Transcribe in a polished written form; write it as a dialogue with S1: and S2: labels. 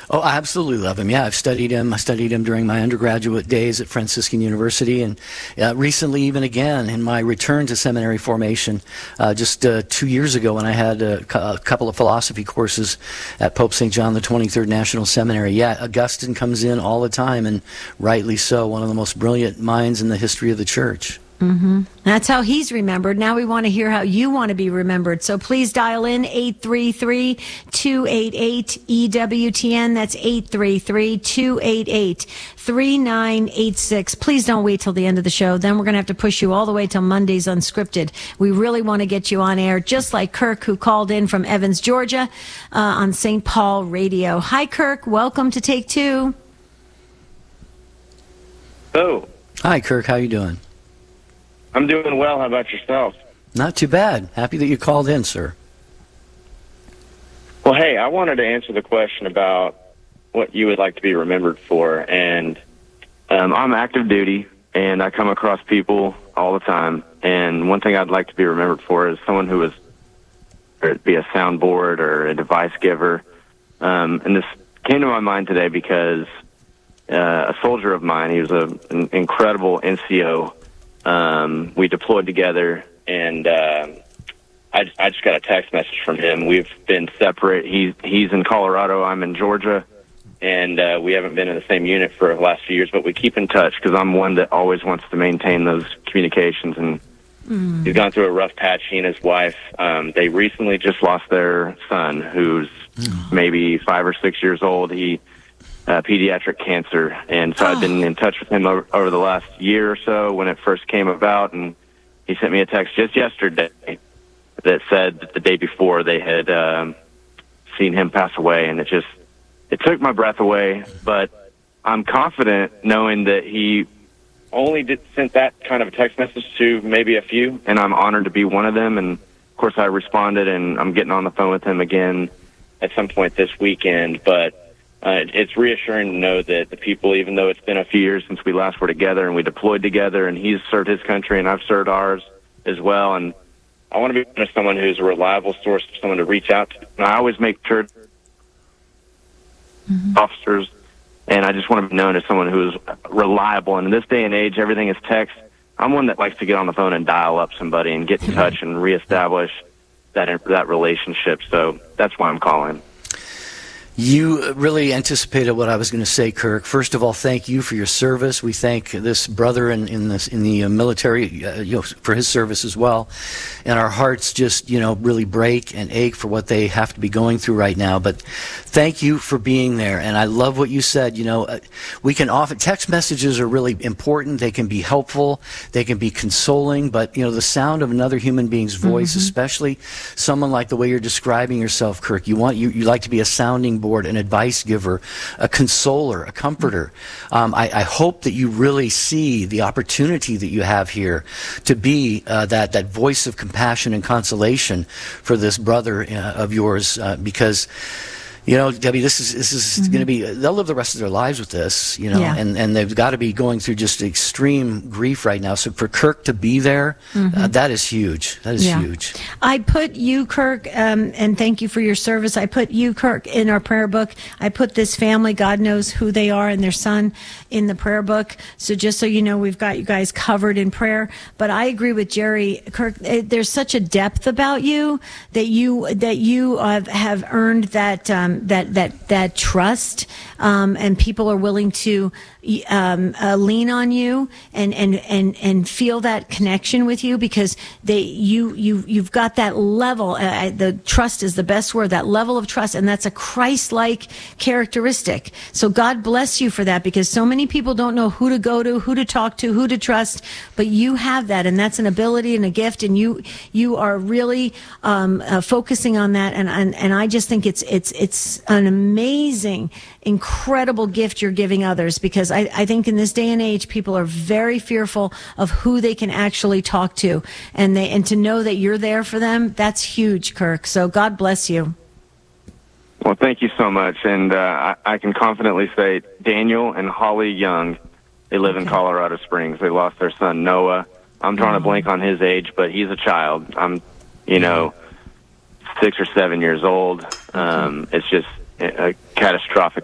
S1: Oh, I absolutely love him. Yeah, I've studied him. I studied him during my undergraduate days at Franciscan University, and recently, even again, in my return to seminary formation, just 2 years ago when I had a couple of philosophy courses at Pope St. John the 23rd National Seminary. Yeah, Augustine comes in all the time, and rightly so, one of the most brilliant minds in the history of the Church.
S2: That's how he's remembered. Now we want to hear how you want to be remembered. So please dial in 833-288-EWTN. That's 833-288-3986. Please don't wait till the end of the show. Then we're going to have to push you all the way till Mondays Unscripted. We really want to get you on air, just like Kirk, who called in from Evans, Georgia, on St. Paul Radio. Hi, Kirk. Welcome to Take Two.
S3: Oh.
S1: Hi, Kirk. How you doing?
S3: I'm doing well. How about yourself?
S1: Not too bad. Happy that you called in, sir.
S3: Well, hey, I wanted to answer the question about what you would like to be remembered for. And I'm active duty, and I come across people all the time. And one thing I'd like to be remembered for is someone who was, or it be a soundboard or a device giver. And this came to my mind today because a soldier of mine, he was an incredible NCO. We deployed together, and I just got a text message from him. We've been separate. He's in Colorado. I'm in Georgia, and we haven't been in the same unit for the last few years, but we keep in touch because I'm one that always wants to maintain those communications. And he's gone through a rough patch. He and his wife, they recently just lost their son, who's maybe 5 or 6 years old. He pediatric cancer, and so I've been in touch with him over the last year or so when it first came about, and he sent me a text just yesterday that said that the day before they had seen him pass away, and it took my breath away, but I'm confident knowing that he only sent that kind of a text message to maybe a few, and I'm honored to be one of them, and of course I responded, and I'm getting on the phone with him again at some point this weekend, but it's reassuring to know that the people, even though it's been a few years since we last were together and we deployed together and he's served his country and I've served ours as well. And I want to be someone who's a reliable source, someone to reach out to. And I always make sure officers, and I just want to be known as someone who is reliable. And in this day and age, everything is text. I'm one that likes to get on the phone and dial up somebody and get in touch and reestablish that relationship. So that's why I'm calling.
S1: You really anticipated what I was going to say, Kirk. First of all, thank you for your service. We thank this brother in the military, for his service as well. And our hearts just, really break and ache for what they have to be going through right now. But thank you for being there. And I love what you said. We can often, text messages are really important. They can be helpful. They can be consoling. But, the sound of another human being's voice, especially someone like the way you're describing yourself, Kirk, you like to be a sounding board, an advice giver, a consoler, a comforter. I hope that you really see the opportunity that you have here to be that voice of compassion and consolation for this brother of yours, because Debbie, this is going to be, they'll live the rest of their lives with this, and they've got to be going through just extreme grief right now. So for Kirk to be there, that is huge. That is huge.
S2: I put you, Kirk, and thank you for your service. I put you, Kirk, in our prayer book. I put this family, God knows who they are, and their son in the prayer book. So just so you know, we've got you guys covered in prayer. But I agree with Jerry, Kirk, there's such a depth about you that you have earned that trust, and people are willing to lean on you and feel that connection with you because you've got that level. The trust is the best word. That level of trust, and that's a Christ-like characteristic. So God bless you for that, because so many people don't know who to go to, who to talk to, who to trust, but you have that, and that's an ability and a gift, and you are really focusing on that, and I just think it's an amazing, incredible gift you're giving others, because I think in this day and age, people are very fearful of who they can actually talk to, and to know that you're there for them, that's huge, Kirk. So God bless you.
S3: Well, thank you so much, and I can confidently say Daniel and Holly Young, they live in Colorado Springs. They lost their son, Noah. I'm trying to blank on his age, but he's a child. I'm, 6 or 7 years old. It's just a catastrophic